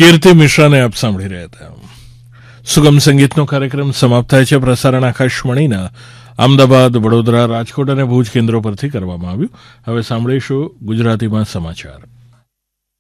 કીર્તિ મિશ્રાને આપ સાંભળી રહ્યા હતા. સુગમ સંગીતનો કાર્યક્રમ સમાપ્ત થાય છે. પ્રસારણ આકાશવાણીના અમદાવાદ, વડોદરા, રાજકોટ અને ભુજ કેન્દ્રો પરથી કરવામાં આવ્યું. હવે સાંભળીશું ગુજરાતીમાં સમાચાર.